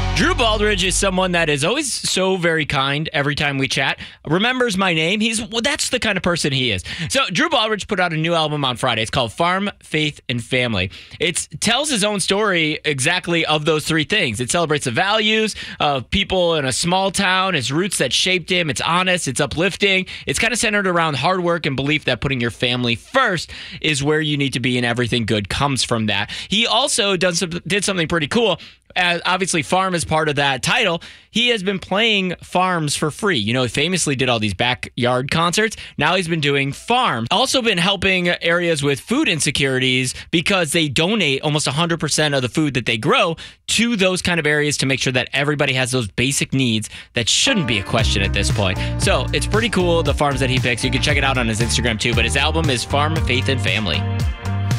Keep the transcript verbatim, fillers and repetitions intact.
Drew Baldridge is someone that is always so very kind every time we chat. Remembers my name. He's well, that's the kind of person he is. So Drew Baldridge put out a new album on Friday. It's called Farm, Faith, and Family. It tells his own story exactly of those three things. It celebrates the values of people in a small town, his roots that shaped him. It's honest. It's uplifting. It's kind of centered around hard work and belief that putting your family first is where you need to be, and everything good comes from that. He also done some, did something pretty cool. As obviously, Farm is part of that title. He has been playing farms for free. You know, he famously did all these backyard concerts. Now he's been doing farms. Also been helping areas with food insecurities because they donate almost one hundred percent of the food that they grow to those kind of areas to make sure that everybody has those basic needs that shouldn't be a question at this point. So it's pretty cool, the farms that he picks. You can check it out on his Instagram too. But his album is Farm, Faith, and Family.